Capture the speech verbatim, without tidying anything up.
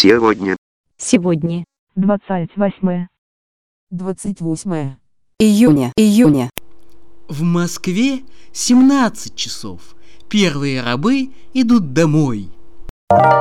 Сегодня. Сегодня. двадцать восьмое. двадцать восьмое. Июня. Июня. В Москве семнадцать часов. Первые рабы идут домой.